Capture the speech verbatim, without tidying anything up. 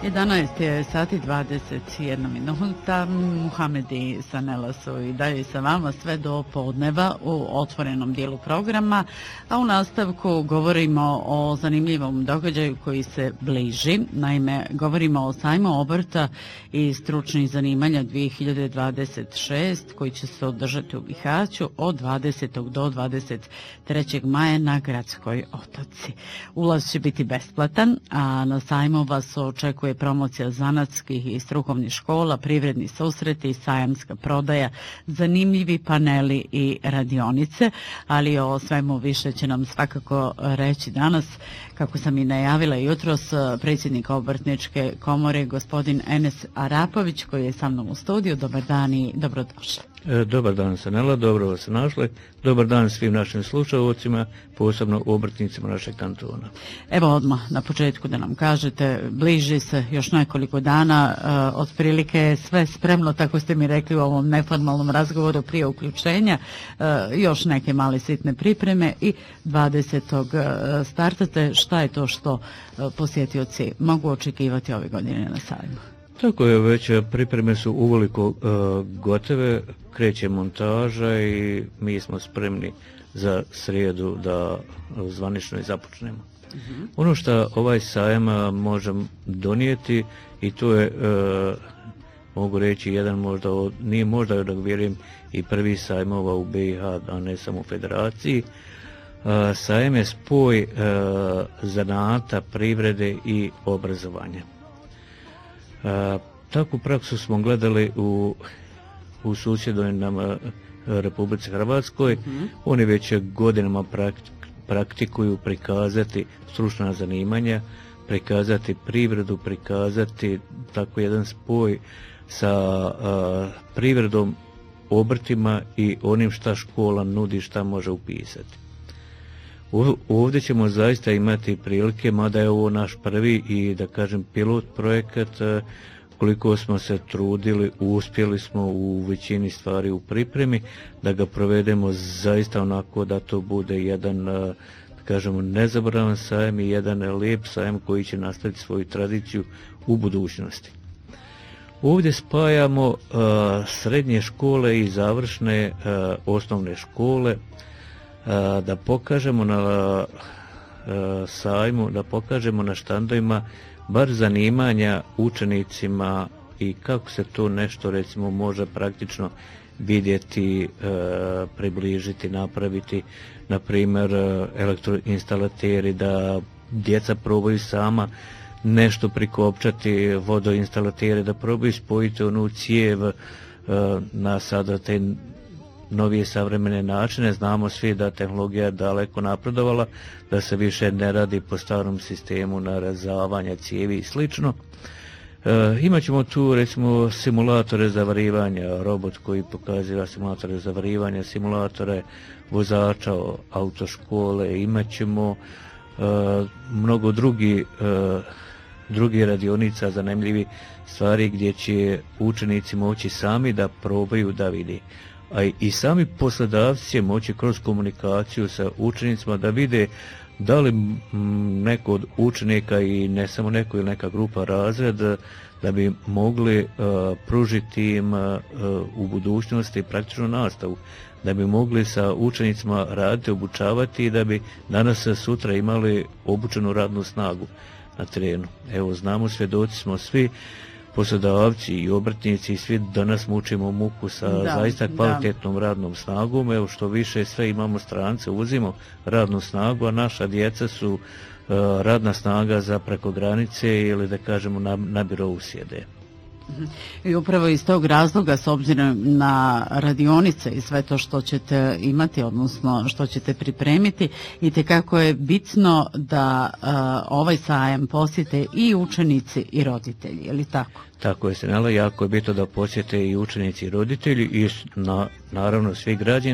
jedanaest je sati dvadeset jedna minuta. Muhamed i Sanela su i dalje sa vama sve do podneva u otvorenom dijelu programa, a u nastavku govorimo o zanimljivom događaju koji se bliži. Naime, govorimo o sajmu obrta i stručnih zanimanja dvije hiljade dvadeset šest koji će se održati u Bihaću od dvadesetog do dvadeset trećeg maja na Gradskoj otoci. Ulaz će biti besplatan, a na sajmu vas očekuje promocija zanatskih i strukovnih škola, privredni susreti, sajamska prodaja, zanimljivi paneli i radionice, ali o svemu više će nam svakako reći danas, kako sam i najavila jutros, predsjednik Obrtničke komore, gospodin Enes Arapović, koji je sa mnom u studiju. Dobar dan i dobrodošli. Dobar dan, Sanela, dobro vas našli. Dobar dan svim našim slušalcima, posebno obrtnicima našeg kantona. Evo odmah na početku da nam kažete, bliži se još nekoliko dana, uh, otprilike je sve spremno, tako ste mi rekli u ovom neformalnom razgovoru prije uključenja, uh, još neke male sitne pripreme i dvadesetog startate. Šta je to što uh, posjetioci mogu očekivati ove godine na sajmu? Tako je, već pripreme su uveliko uh, gotove, kreće montaža i mi smo spremni za srijedu da zvanično i započnemo. Uh-huh. Ono što ovaj sajam može donijeti, i to je, uh, mogu reći, jedan možda, od, nije možda da vjerujem i prvi sajmova u B i H, a ne samo u federaciji. Uh, sajam je spoj uh, zanata, privrede i obrazovanja. Uh, takvu praksu smo gledali u, u susjednoj nam uh, Republici Hrvatskoj. Mm-hmm. Oni već godinama praktik, praktikuju prikazati stručna zanimanja, prikazati privredu, prikazati tako jedan spoj sa uh, privredom, obrtima i onim šta škola nudi, šta može upisati. Ovdje ćemo zaista imati prilike, mada je ovo naš prvi i da kažem pilot projekat, koliko smo se trudili, uspjeli smo u većini stvari u pripremi, da ga provedemo zaista onako da to bude jedan, da kažemo, nezaboravan sajam i jedan lijep sajam koji će nastaviti svoju tradiciju u budućnosti. Ovdje spajamo uh, srednje škole i završne uh, osnovne škole, da pokažemo na sajmu, da pokažemo na štandovima bar zanimanja učenicima i kako se to nešto recimo može praktično vidjeti, približiti, napraviti, na primjer elektroinstalateri, da djeca probaju sama nešto prikopčati, vodoinstalateri, da probaju spojiti onu cijev na sada te novije savremene načine. Znamo svi da tehnologija je daleko napredovala, da se više ne radi po starom sistemu narazavanja cijevi i slično. E, imaćemo tu recimo simulatore zavarivanja, robot koji pokaziva simulatore zavarivanja, simulatore vozača autoškole, imaćemo e, mnogo drugi, e, drugi radionica, zanimljivi stvari gdje će učenici moći sami da probaju da vidi. A i sami poslodavci će moći kroz komunikaciju sa učenicima da vide da li neko od učenika i ne samo neko ili neka grupa razred da bi mogli uh, pružiti im uh, u budućnosti praktičnu nastavu, da bi mogli sa učenicima raditi, obučavati i da bi danas sutra imali obučenu radnu snagu na terenu. Evo, znamo, svjedoci smo svi, poslodavci i obrtnici i svi danas mučimo muku sa da, zaista kvalitetnom da. radnom snagom. Evo, što više sve imamo strance, uzimo radnu snagu, a naša djeca su uh, radna snaga za preko granice ili da kažemo na, na birovu sjede. I upravo iz tog razloga, s obzirom na radionice i sve to što ćete imati, odnosno što ćete pripremiti, i tekako je bitno da uh, ovaj sajam posjete i učenici i roditelji, je li tako? Tako je, Senela, jako je bitno da posjete i učenici i roditelji i na, naravno svi građani,